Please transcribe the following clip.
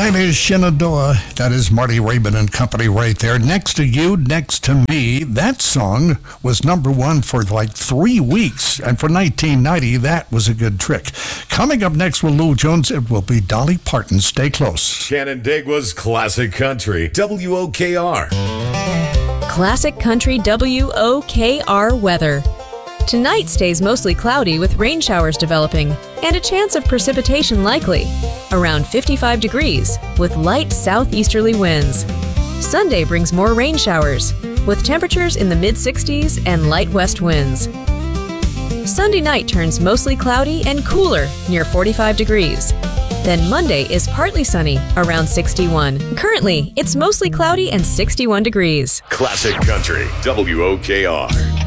name is Shenandoah. That is Marty Raybon and Company right there. Next to You, Next to Me. That song was number one for like 3 weeks. And for 1990, that was a good trick. Coming up next with Lou Jones, it will be Dolly Parton. Stay close. Canandaigua's Classic Country, WOKR. Classic Country WOKR weather. Tonight stays mostly cloudy with rain showers developing and a chance of precipitation likely. Around 55 degrees with light southeasterly winds. Sunday brings more rain showers with temperatures in the mid-60s and light west winds. Sunday night turns mostly cloudy and cooler near 45 degrees. Then Monday is partly sunny around 61. Currently, it's mostly cloudy and 61 degrees. Classic Country, WOKR.